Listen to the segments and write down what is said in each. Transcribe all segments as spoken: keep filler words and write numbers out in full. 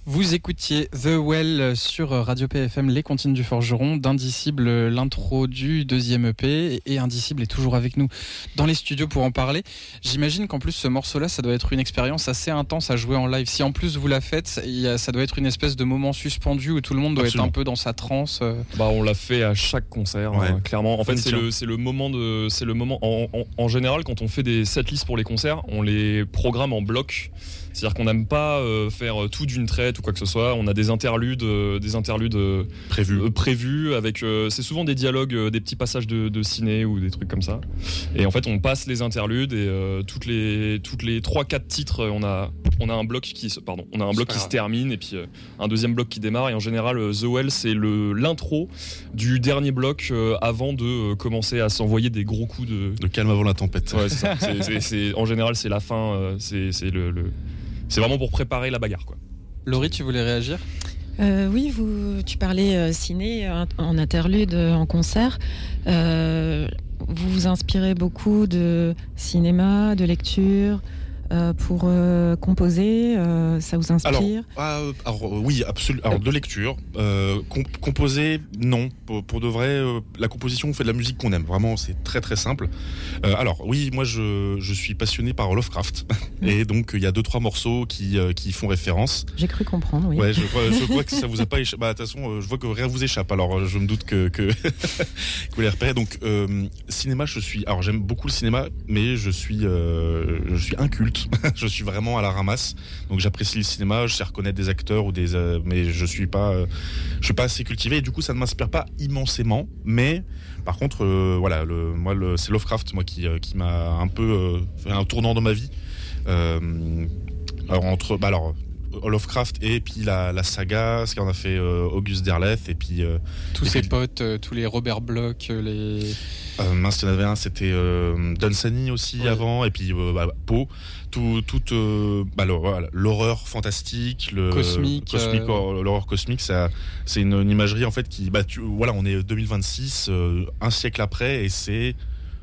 Vous écoutiez The Well sur Radio P F M, Les Comptines du Forgeron, d'Indicible, l'intro du deuxième E P, et Indicible est toujours avec nous dans les studios pour en parler. J'imagine qu'en plus ce morceau-là, ça doit être une expérience assez intense à jouer en live. Si en plus vous la faites, il y a, ça doit être une espèce de moment suspendu où tout le monde doit Absolument. être un peu dans sa transe. Bah on l'a fait à chaque concert, ouais. hein, clairement. En fait, c'est le, c'est le moment de, c'est le moment. En, en, en général, quand on fait des setlists pour les concerts, on les programme en bloc. C'est-à-dire qu'on n'aime pas euh, faire tout d'une traite ou quoi que ce soit. On a des interludes, euh, des interludes euh, prévus. Euh, prévus avec. Euh, c'est souvent des dialogues, euh, des petits passages de, de ciné ou des trucs comme ça. Et en fait, on passe les interludes et euh, toutes les toutes les trois quatre titres, on a on a un bloc qui se pardon, on a un bloc qui se termine et puis euh, un deuxième bloc qui démarre. Et en général, euh, The Well, c'est le l'intro du dernier bloc euh, avant de euh, commencer à s'envoyer des gros coups de. De calme avant la tempête. Ouais, c'est ça. c'est, c'est, c'est, en général, c'est la fin. Euh, c'est c'est le, le C'est vraiment pour préparer la bagarre, quoi. Laurie, tu voulais réagir ? euh, Oui, vous, tu parlais euh, ciné en interlude, en concert. Euh, vous vous inspirez beaucoup de cinéma, de lecture euh, pour euh, composer. Euh, ça vous inspire ? Alors, euh, alors oui, absolument. Alors de lecture, euh, comp- composer, non. Pour, pour de vrai, euh, la composition, on fait de la musique qu'on aime. Vraiment, c'est très très simple. Euh, alors oui, moi je, je suis passionné par Lovecraft mmh. et donc il y a deux trois morceaux qui euh, qui font référence. J'ai cru comprendre, oui. Ouais, je crois, je crois que ça vous a pas échappé. Bah de toute façon, euh, je vois que rien vous échappe. Alors je me doute que que, que vous les repérez. Donc euh, cinéma, je suis. Alors j'aime beaucoup le cinéma, mais je suis euh, je suis inculte. Je suis vraiment à la ramasse. Donc j'apprécie le cinéma, je sais reconnaître des acteurs ou des, euh, mais je suis pas, euh, je suis pas assez cultivé et du coup ça ne m'inspire pas immensément. Mais par contre, euh, voilà, le, moi le, c'est Lovecraft moi qui, euh, qui m'a un peu euh, fait un tournant dans ma vie. Euh, alors entre, bah alors. Lovecraft et puis la, la saga, ce qu'on a fait euh, Auguste Derleth et puis euh, tous et ses puis, potes, euh, tous les Robert Bloch, les euh, mince, il y en avait un, c'était euh, Dunsany aussi ouais. avant et puis euh, bah, Poe, tout, toute euh, bah, l'horreur, l'horreur fantastique, le cosmique, cosmique euh... l'horreur cosmique, ça, c'est une, une imagerie en fait qui, bah, tu, voilà, on est deux mille vingt-six, euh, un siècle après et c'est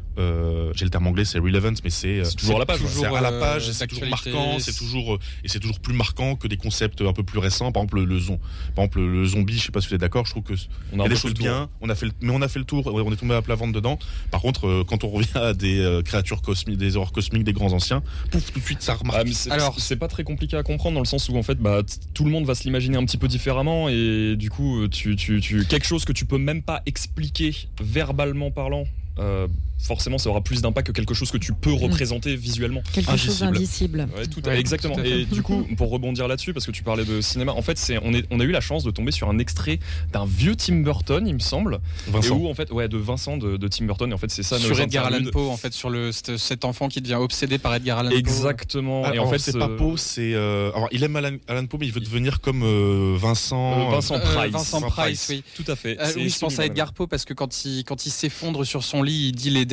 Euh, j'ai le terme anglais, c'est relevant, mais c'est, c'est toujours c'est à la page. Toujours, c'est à la page, euh, c'est toujours marquant, c'est toujours et c'est toujours plus marquant que des concepts un peu plus récents. Par exemple, le, le zon, par exemple le zombie, je sais pas si vous êtes d'accord. Je trouve que on a, y a des choses bien. On a fait, le, mais on a fait le tour. On est tombé à plat ventre dedans. Par contre, euh, quand on revient à des euh, créatures cosmiques, des horreurs cosmiques, des grands anciens, pouf, tout de suite ça remarque. Ah, c'est, Alors, c'est pas très compliqué à comprendre dans le sens où en fait, bah, t- tout le monde va se l'imaginer un petit peu différemment et du coup, tu, tu, tu, quelque chose que tu peux même pas expliquer verbalement parlant. Euh, forcément ça aura plus d'impact que quelque chose que tu peux représenter visuellement. Quelque indicible. chose d'indicible. Ouais, tout à, ouais, exactement. Tout à et du coup, pour rebondir là-dessus, parce que tu parlais de cinéma, en fait, c'est, on, est, on a eu la chance de tomber sur un extrait d'un vieux Tim Burton, il me semble. Vincent. Et où, en fait, ouais, de Vincent de, de Tim Burton. Et en fait, c'est ça. Sur Edgar Allan Poe, en fait, sur le, cet enfant qui devient obsédé par Edgar Allan Poe. Exactement. Ah, et en fait, c'est euh... pas Poe, c'est. Euh... Alors, il aime Alan, Allan Poe, mais il veut devenir comme euh, Vincent. Euh, Vincent Price. Euh, Vincent Price, oui. Tout à fait. Euh, oui, je pense à Edgar Poe parce que quand il, quand il s'effondre sur son lit, il dit les